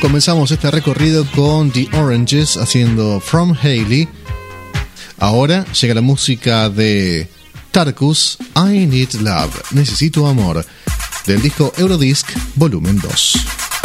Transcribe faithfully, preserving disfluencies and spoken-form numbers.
Comenzamos este recorrido con The Oranges haciendo From Hailey. Ahora llega la música de Tarkus, I Need Love, Necesito Amor, del disco Eurodisc Volumen dos.